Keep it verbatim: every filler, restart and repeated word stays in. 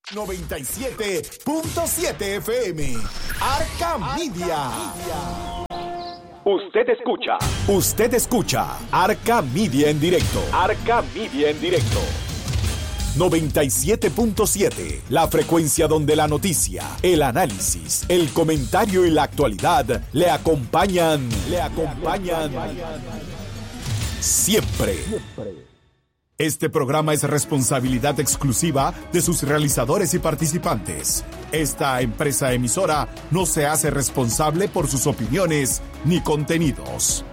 noventa y siete punto siete F M. Arca Media. Usted escucha. Usted escucha Arca Media en directo. Arca Media en directo. noventa y siete punto siete, la frecuencia donde la noticia, el análisis, el comentario y la actualidad le acompañan, le acompañan siempre. Este programa es responsabilidad exclusiva de sus realizadores y participantes. Esta empresa emisora no se hace responsable por sus opiniones ni contenidos.